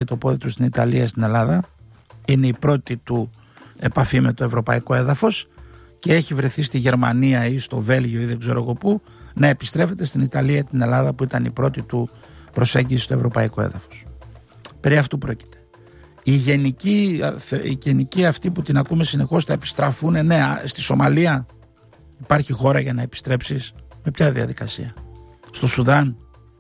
το πόδι του στην Ιταλία, στην Ελλάδα. Είναι η πρώτη του επαφή με το ευρωπαϊκό έδαφος και έχει βρεθεί στη Γερμανία ή στο Βέλγιο ή δεν ξέρω εγώ πού να επιστρέφεται στην Ιταλία ή την Ελλάδα που ήταν η πρώτη του προσέγγιση στο ευρωπαϊκό έδαφος. Περί αυτού πρόκειται. Η γενική αυτή που την ακούμε συνεχώς, θα επιστραφούν, ναι, στη Σομαλία υπάρχει χώρα για να επιστρέψεις? Με ποια διαδικασία? Στο Σουδάν?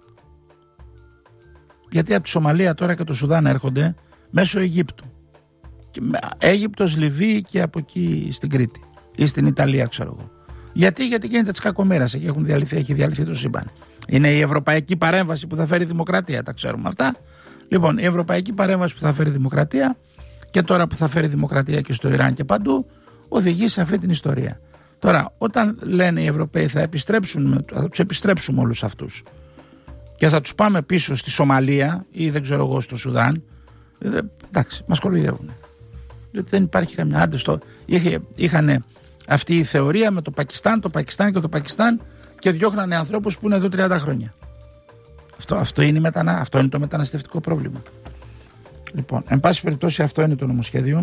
Γιατί από τη Σομαλία τώρα και το Σουδάν έρχονται μέσω Αιγύπτου. Αίγυπτος, Λιβύη και από εκεί στην Κρήτη ή στην Ιταλία, ξέρω εγώ. Γιατί γίνεται της κακομοίρας, έχει διαλυθεί το σύμπαν. Είναι η ευρωπαϊκή παρέμβαση που θα φέρει δημοκρατία, τα ξέρουμε αυτά. Λοιπόν, η ευρωπαϊκή παρέμβαση που θα φέρει δημοκρατία και τώρα που θα φέρει δημοκρατία και στο Ιράν και παντού, οδηγεί σε αυτή την ιστορία. Τώρα, όταν λένε οι Ευρωπαίοι θα τους επιστρέψουμε όλους αυτούς και θα τους πάμε πίσω στη Σομαλία ή δεν ξέρω εγώ στο Σουδάν, εντάξει, μας κοροϊδεύουν. Διότι δεν υπάρχει καμιά άντρες. Είχαν αυτή η θεωρία με το Πακιστάν και διώχνανε ανθρώπους που είναι εδώ 30 χρόνια. Αυτό είναι το μεταναστευτικό πρόβλημα. Λοιπόν, εν πάση περιπτώσει, αυτό είναι το νομοσχέδιο.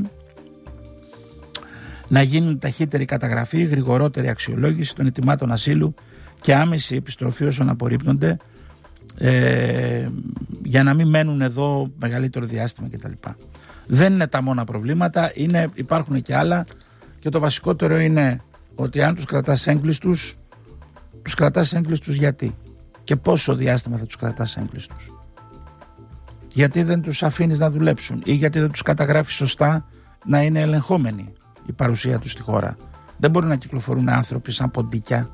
Να γίνει ταχύτερη καταγραφή, γρηγορότερη αξιολόγηση των αιτημάτων ασύλου και άμεση επιστροφή όσων απορρίπτονται, για να μην μένουν εδώ μεγαλύτερο διάστημα κτλ. Δεν είναι τα μόνα προβλήματα, υπάρχουν και άλλα, και το βασικότερο είναι ότι αν τους κρατάς έγκλειστους, τους κρατάς έγκλειστους γιατί και πόσο διάστημα θα τους κρατάς έγκλειστους? Γιατί δεν τους αφήνεις να δουλέψουν ή γιατί δεν τους καταγράφεις σωστά να είναι ελεγχόμενοι η παρουσία τους στη χώρα? Δεν μπορούν να κυκλοφορούν άνθρωποι σαν ποντίκια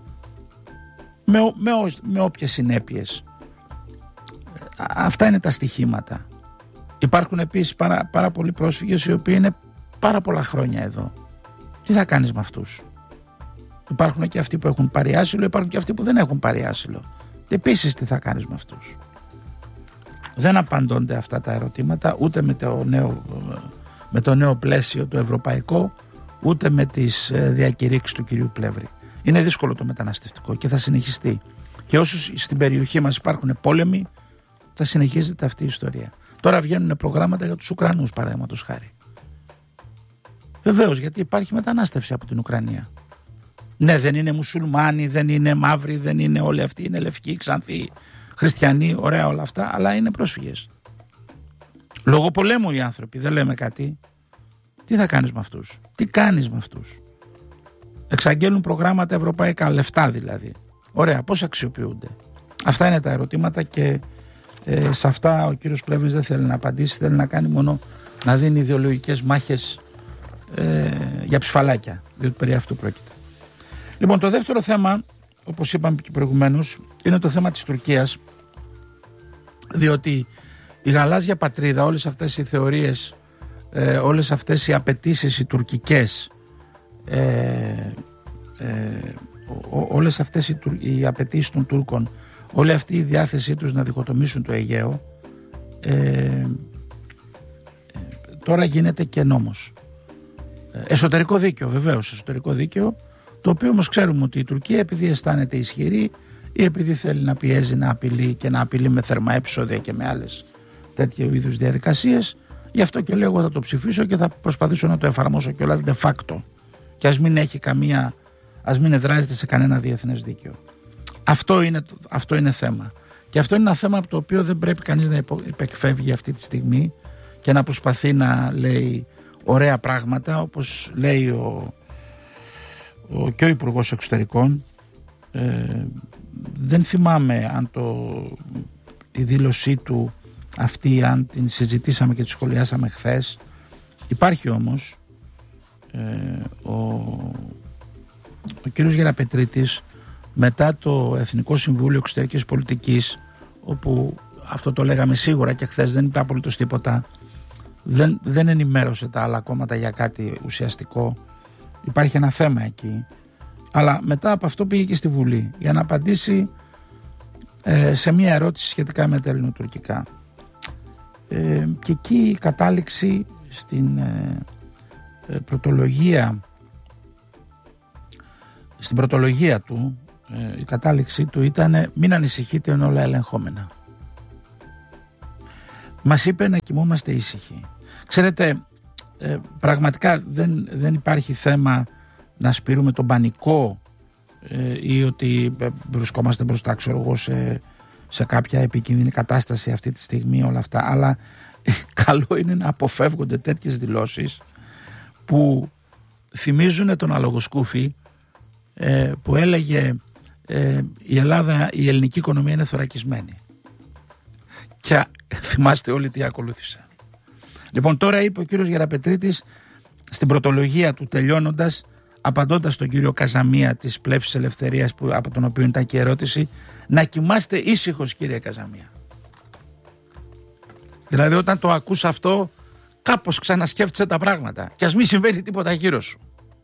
με όποιες συνέπειες. Αυτά είναι τα στοιχήματα. Υπάρχουν επίσης πάρα πολλοί πρόσφυγες οι οποίοι είναι πάρα πολλά χρόνια εδώ. Τι θα κάνεις με αυτούς? Υπάρχουν και αυτοί που έχουν πάρει άσυλο, υπάρχουν και αυτοί που δεν έχουν πάρει άσυλο. Επίσης τι θα κάνεις με αυτούς? Δεν απαντώνται αυτά τα ερωτήματα ούτε με το νέο πλαίσιο το ευρωπαϊκό, ούτε με τις διακηρύξεις του κυρίου Πλεύρη. Είναι δύσκολο το μεταναστευτικό και θα συνεχιστεί. Και όσο στην περιοχή μας υπάρχουν πόλεμοι, θα συνεχίζεται αυτή η ιστορία. Τώρα βγαίνουν προγράμματα για τους Ουκρανούς, παραδείγματος χάρη. Βεβαίως, γιατί υπάρχει μετανάστευση από την Ουκρανία. Ναι, δεν είναι μουσουλμάνοι, δεν είναι μαύροι, δεν είναι όλοι αυτοί, είναι λευκοί, ξανθοί, χριστιανοί, ωραία όλα αυτά, αλλά είναι πρόσφυγες. Λόγω πολέμου οι άνθρωποι, δεν λέμε κάτι. Τι θα κάνεις με αυτούς? Τι κάνεις με αυτούς? Εξαγγέλνουν προγράμματα ευρωπαϊκά, λεφτά δηλαδή. Ωραία, πώς αξιοποιούνται? Αυτά είναι τα ερωτήματα και σε αυτά ο κύριος Πλεύρης δεν θέλει να απαντήσει, θέλει να κάνει μόνο να δίνει ιδεολογικές μάχες για ψηφαλάκια, διότι περί αυτού πρόκειται. Λοιπόν, το δεύτερο θέμα, όπως είπαμε και προηγουμένως, είναι το θέμα της Τουρκίας, διότι η γαλάζια πατρίδα, όλες αυτές οι θεωρίες, όλες αυτές οι απαιτήσεις οι τουρκικές, όλες αυτές οι απαιτήσεις των Τούρκων, όλη αυτή η διάθεσή τους να διχοτομήσουν το Αιγαίο, τώρα γίνεται και νόμος. Εσωτερικό δίκαιο, βεβαίως, εσωτερικό δίκαιο, το οποίο όμως ξέρουμε ότι η Τουρκία, επειδή αισθάνεται ισχυρή ή επειδή θέλει να πιέζει, να απειλεί και να απειλεί με θερμά επεισόδια και με άλλες τέτοιου είδους διαδικασίες, γι' αυτό και λέω εγώ θα το ψηφίσω και θα προσπαθήσω να το εφαρμόσω κιόλας de facto, και ας μην εδράζεται σε κανένα διεθνές δίκαιο. Αυτό είναι θέμα. Και αυτό είναι ένα θέμα από το οποίο δεν πρέπει κανείς να υπεκφεύγει αυτή τη στιγμή και να προσπαθεί να λέει ωραία πράγματα, όπως λέει και ο Υπουργός Εξωτερικών. Δεν θυμάμαι αν τη δήλωσή του αυτή, αν την συζητήσαμε και τη σχολιάσαμε χθες. Υπάρχει όμως ο κύριος Γεραπετρίτης, μετά το Εθνικό Συμβούλιο Εξωτερικής Πολιτικής, όπου αυτό το λέγαμε σίγουρα και χθες, δεν είπε απολύτως τίποτα, δεν ενημέρωσε τα άλλα κόμματα για κάτι ουσιαστικό. Υπάρχει ένα θέμα εκεί, αλλά μετά από αυτό πήγε και στη Βουλή για να απαντήσει σε μια ερώτηση σχετικά με τα ελληνοτουρκικά, και εκεί η κατάληξη στην πρωτολογία του, η κατάληξή του ήταν: μην ανησυχείτε, είναι όλα ελεγχόμενα. μας είπε να κοιμόμαστε ήσυχοι. Ξέρετε, πραγματικά δεν υπάρχει θέμα να σπείρουμε τον πανικό ή ότι βρισκόμαστε μπροστά, ξέρω εγώ, σε κάποια επικίνδυνη κατάσταση αυτή τη στιγμή, όλα αυτά, αλλά καλό είναι να αποφεύγονται τέτοιες δηλώσεις που θυμίζουν τον Αλογοσκούφη που έλεγε η ελληνική οικονομία είναι θωρακισμένη, και θυμάστε όλοι τι ακολούθησε. Λοιπόν, τώρα είπε ο κύριος Γεραπετρίτης στην πρωτολογία του, τελειώνοντας, απαντώντας τον κύριο Καζαμία της Πλεύσης Ελευθερίας, από τον οποίο ήταν και η ερώτηση, να κοιμάστε ήσυχος, κύριε Καζαμία. Δηλαδή όταν το ακούς αυτό, κάπως ξανασκέφτεσαι τα πράγματα και ας μην συμβαίνει τίποτα γύρω σου.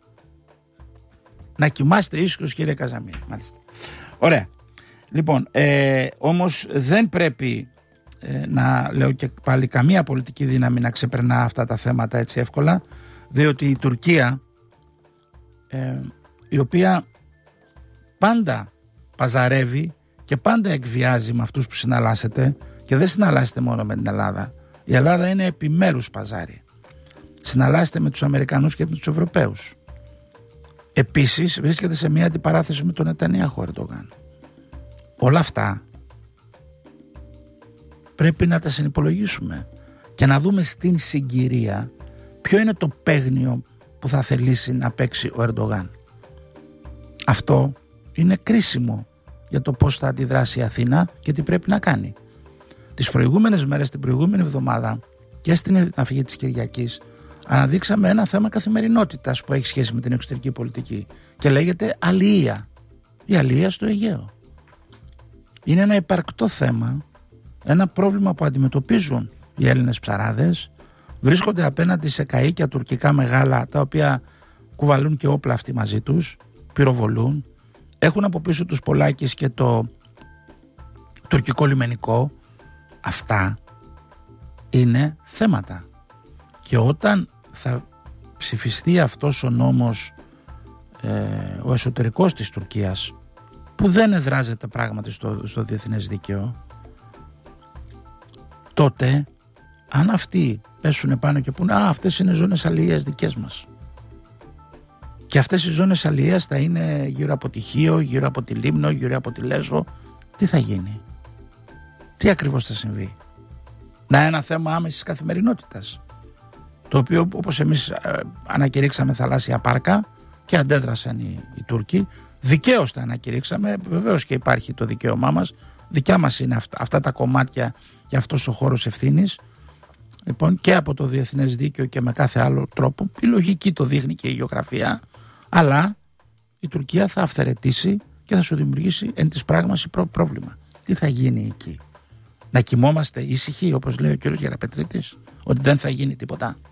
Να κοιμάστε ήσυχος, κύριε Καζαμία. Μάλιστα. Ωραία. Λοιπόν, όμως δεν πρέπει να λέω και πάλι καμία πολιτική δύναμη να ξεπερνά αυτά τα θέματα έτσι εύκολα, διότι η Τουρκία, η οποία πάντα παζαρεύει και πάντα εκβιάζει με αυτούς που συναλλάσσεται, και δεν συναλλάσσεται μόνο με την Ελλάδα. Η Ελλάδα είναι επιμέρους παζάρι. Συναλλάσσεται με τους Αμερικανούς και με τους Ευρωπαίους. Επίσης βρίσκεται σε μια αντιπαράθεση με τον Νετανιάχου Ερντογάν. Όλα αυτά πρέπει να τα συνυπολογίσουμε και να δούμε στην συγκυρία ποιο είναι το παίγνιο που θα θελήσει να παίξει ο Ερντογάν. Αυτό είναι κρίσιμο για το πώς θα αντιδράσει η Αθήνα και τι πρέπει να κάνει. Τις προηγούμενες μέρες, την προηγούμενη εβδομάδα και στην αφηγή της Κυριακής, αναδείξαμε ένα θέμα καθημερινότητας που έχει σχέση με την εξωτερική πολιτική και λέγεται αλληλεία. Η αλληλεία στο Αιγαίο. Είναι ένα υπαρκτό θέμα, ένα πρόβλημα που αντιμετωπίζουν οι Έλληνες ψαράδες. Βρίσκονται απέναντι σε καΐκια τουρκικά μεγάλα, τα οποία κουβαλούν και όπλα αυτοί μαζί τους, πυροβολούν. Έχουν από πίσω τους Πολάκης και το τουρκικό λιμενικό. Αυτά είναι θέματα. Και όταν θα ψηφιστεί αυτός ο νόμος, ο εσωτερικός της Τουρκίας, που δεν εδράζεται πράγματι στο διεθνές δίκαιο, τότε αν αυτοί πέσουν πάνω και πούνε αυτές είναι ζώνες αλληλείας δικές μας, και αυτές οι ζώνες αλληλείας θα είναι γύρω από τη Χίο, γύρω από τη Λίμνο, γύρω από τη Λέσβο, τι θα γίνει? Τι ακριβώς θα συμβεί? Να, ένα θέμα άμεσης καθημερινότητας, το οποίο όπως εμείς ανακηρύξαμε θαλάσσια πάρκα και αντέδρασαν οι Τούρκοι, δικαίως τα ανακηρύξαμε, βεβαίως και υπάρχει το δικαίωμά μας, δικιά μας είναι αυτά τα κομμάτια και αυτός ο χώρος ευθύνης, λοιπόν, και από το διεθνές δίκαιο και με κάθε άλλο τρόπο. Η λογική το δείχνει και η γεωγραφία, αλλά η Τουρκία θα αυθαιρετήσει και θα σου δημιουργήσει εν της πράγμαση πρόβλημα. Τι θα γίνει εκεί? Να κοιμόμαστε ήσυχοι, όπως λέει ο κ. Γεραπετρίτης, ότι δεν θα γίνει τίποτα?